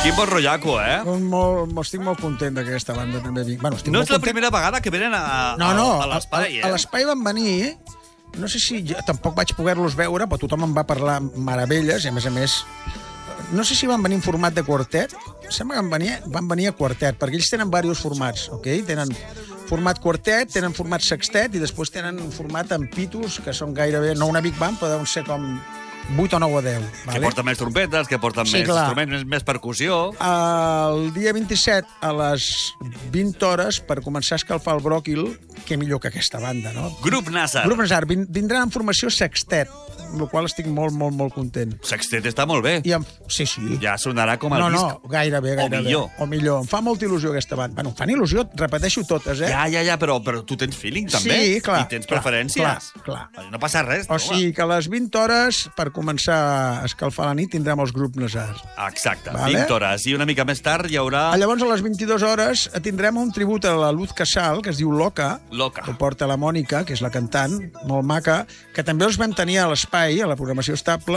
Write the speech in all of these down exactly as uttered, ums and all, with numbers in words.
Quin bon rotllaco, eh? Molt, estic molt content d'aquesta banda, també. Bueno, estic no molt és la content. primera vegada que venen a, No, no, a, a l'espai, eh? A l'espai van venir, no sé si jo tampoc vaig poder-los veure, però tothom em va parlar meravelles, i a més a més, no sé si van venir en format de quartet, sembla que van venir, van venir a quartet, perquè ells tenen diversos formats, ok? Tenen format quartet, tenen format sextet, i després tenen un format amb pitos, que són gairebé, no una big band, però deuen ser com vuit o nou o deu. Que porten més trompetes, que porten Sí, més clar. instruments, més, més percussió. El dia vint-i-set, a les vint hores, per començar a escalfar el bròquil, què millor que aquesta banda, no? Grup Nazar. Grup Nazar, vin- vindran en formació sextet, amb la qual estic molt, molt, molt content. Sextet està molt bé. I em... Sí, sí. Ja sonarà com el No, disc. no, gairebé, gairebé. O millor. O millor. Em fa molta il·lusió aquesta banda. Bueno, em fan il·lusió, repeteixo totes, eh? Ja, ja, ja, però, però tu tens feeling, també. Sí, clar. I tens clar, preferències. Clar, clar. No passa res. O sigui que a les vint hores, per començar a escalfar la nit, tindrem els grups Nazar. Exacte, Vale. vint hores. I una mica més tard hi haurà... Ah, llavors, a les vint-i-dues hores, tindrem un tribut a la Luz Casal, que es diu Loca, Loca. que ho porta la Mònica, que és la cantant, molt maca, que també els vam tenir a l'espai, a la programació estable,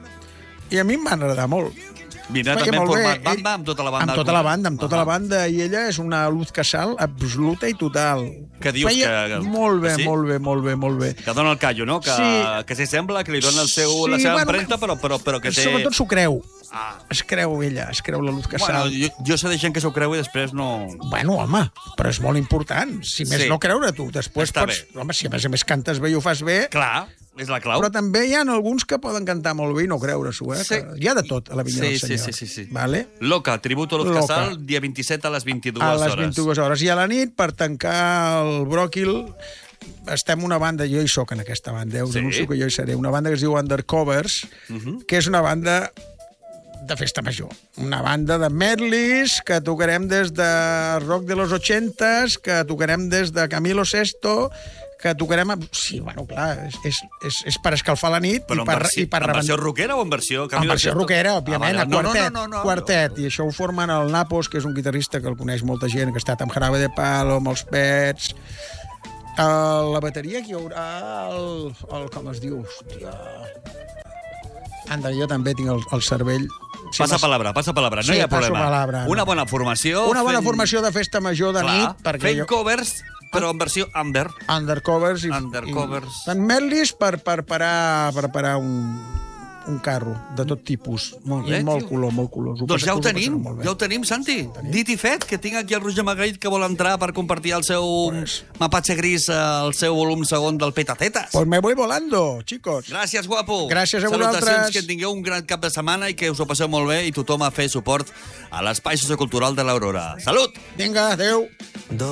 i a mi em van agradar molt. Vindrà Feia també en molt bé. format banda, amb tota la banda. Amb tota la banda, amb tota Ah. la banda, i ella és una Luz Casal absoluta i total. Que dius Feia que- Molt bé, que sí? molt bé, molt bé, molt bé. Que dona el callo, no? Que, Sí. que s'hi sembla, que li dona el seu, Sí, la seva bueno, empremta, però, però, però que té... Sobretot s'ho creu. Ah. Es creu ella, es creu la Luz Bueno, Casal. jo, jo sé de gent que s'ho creu i després no... Bueno, home, però és molt important. Si més Sí. no creure tu, després Està pots... bé. Home, si a més a més cantes bé i ho fas bé... Clar, és la clau. Però també hi ha alguns que poden cantar molt bé i no creure-s'ho, eh? Sí. Que hi ha de tot a la Vinya Sí, del sí, Senyor. sí, sí, sí. Vale? Loca, tributo a Luz Loca. Casal, dia vint-i-set a les vint-i-dues A hores. les vint-i-dues hores. I a la nit, per tancar el bròquil, estem una banda, jo hi soc en aquesta banda, eh? Us Sí? anuncio que jo hi seré, una banda que es diu Undercovers, Mhm. que és una banda de festa major. Una banda de medleys que tocarem des de rock de los ochentas, que tocarem des de Camilo Sesto, que tocarem... Amb... Sí, bueno, clar, és, és, és, és per escalfar la nit Però i en per, versió, i per en versió rebentar. rockera o en versió... En Camilo versió Sesto? rockera, òbviament, Ah, a vale. quartet. No, no, no, no, quartet. I això ho formen el Napos, que és un guitarrista que el coneix molta gent, que ha estat amb Jarabe de Palo, amb els Pets. A la bateria aquí hi haurà el, el... Com es diu? Hòstia... Anda, jo també tinc el, el cervell... Sí, Passa m'has- palabra, passa palabra, no Sí, hi ha passo problema. palabra, no. Una bona formació. Una bona fent- formació de festa major de Clar, nit, perquè fent jo... covers, però en versió Amber. Undercovers i... Undercovers. I, tant medleys per, per parar, per parar un, un carro de tot tipus. Molt bé, I molt tio. color, molt color. Ho Doncs passa- ja ho us tenim, passarà molt bé. ja ho tenim, Santi. Dit i fet, que tinc aquí el Roger Margarit que vol entrar per compartir el seu Pues- mapatge gris, eh, el seu volum segon del Petatetas. Pues me voy volando, chicos. Gràcies, guapo. Gràcies a Salutacions, vosaltres. que tingueu un gran cap de setmana i que us ho passeu molt bé i tothom a fer suport a l'espai sociocultural de l'Aurora. Salut! Vinga, adeu.